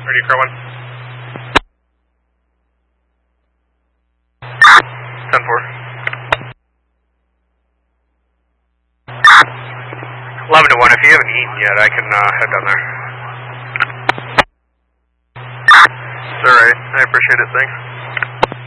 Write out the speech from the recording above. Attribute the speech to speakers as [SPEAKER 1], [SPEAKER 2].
[SPEAKER 1] Ready, Crow 1. 10-4. 11-1, if you haven't eaten yet, I can head down there.
[SPEAKER 2] It's alright, I appreciate it, thanks.